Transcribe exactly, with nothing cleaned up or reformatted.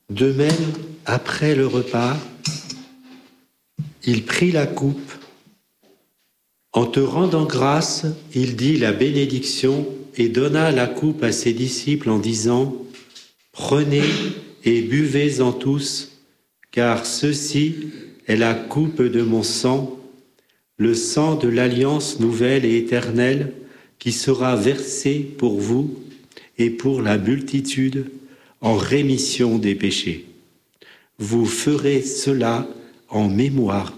De même, après le repas, il prit la coupe. En te rendant grâce, il dit la bénédiction et donna la coupe à ses disciples en disant « Prenez et buvez-en tous, car ceci est la coupe de mon sang, le sang de l'alliance nouvelle et éternelle qui sera versé pour vous et pour la multitude en rémission des péchés. Vous ferez cela en mémoire de moi. »